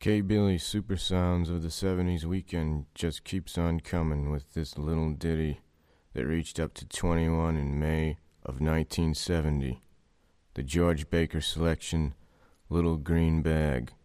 K-Billy Super Sounds of the 70s weekend just keeps on coming with this little ditty that reached up to 21 in May of 1970. The George Baker selection, Little Green Bag.